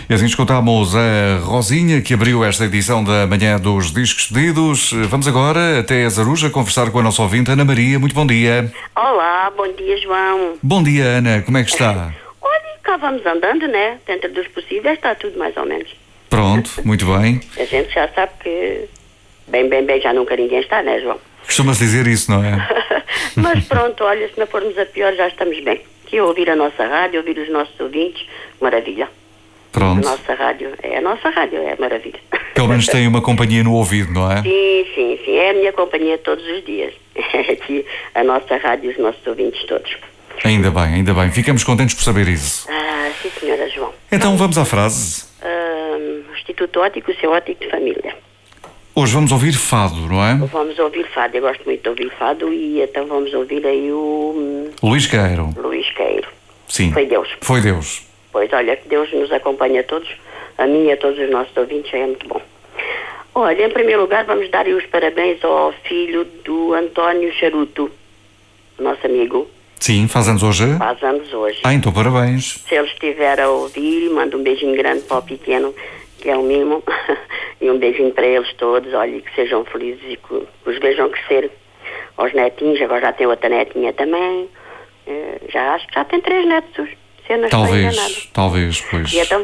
E assim escutamos a Rosinha, que abriu esta edição da Manhã dos Discos Pedidos. Vamos agora até a Zaruja conversar com a nossa ouvinte, Ana Maria. Muito bom dia. Olá, bom dia, João. Bom dia, Ana. Como é que está? Olha, cá vamos andando, né? Dentro dos possíveis está tudo mais ou menos. Pronto, muito bem. A gente já sabe que bem, já nunca ninguém está, né, João? Costuma-se dizer isso, não é? Mas pronto, olha, se não formos a pior já estamos bem. Que ouvir a nossa rádio, ouvir os nossos ouvintes, maravilha. Pronto. A nossa rádio, é maravilha. Pelo menos tem uma companhia no ouvido, não é? Sim, é a minha companhia todos os dias. Aqui a nossa rádio e os nossos ouvintes todos. Ainda bem. Ficamos contentes por saber isso. Sim, senhora João. Então vamos à frase. O Instituto Ótico, o seu ótico de família. Hoje vamos ouvir fado, não é? Vamos ouvir fado, eu gosto muito de ouvir fado e então vamos ouvir aí o Luís Queiro. Luís Queiro. Sim. Foi Deus. Foi. Pois, olha, que Deus nos acompanha a todos, a mim e a todos os nossos ouvintes, é muito bom. Olha, em primeiro lugar vamos dar os parabéns ao filho do António Charuto, nosso amigo. Sim, faz anos hoje? Faz anos hoje. Então parabéns. Se ele estiver a ouvir, mando um beijinho grande para o pequeno, que é o mimo, e um beijinho para eles todos, olha, e que sejam felizes e que os vejam crescer aos netinhos. Agora já tem outra netinha também, já acho que já tem 3 netos, se eu não estou enganado. Talvez, pois. E então